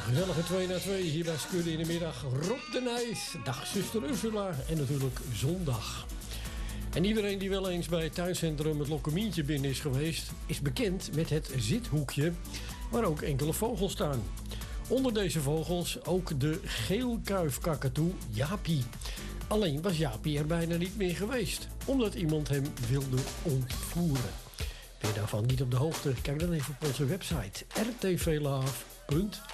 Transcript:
Gezellige 2 na 2 hier bij Skudde in de middag. Rob de Nijs, dag zuster Ursula en natuurlijk zondag. En iedereen die wel eens bij het tuincentrum het Lokkemientje binnen is geweest, is bekend met het zithoekje waar ook enkele vogels staan. Onder deze vogels ook de geelkuifkakatoe Jaapie. Alleen was Jaapie er bijna niet meer geweest, omdat iemand hem wilde ontvoeren. Ben je daarvan niet op de hoogte? Kijk dan even op onze website rtvlove.nl.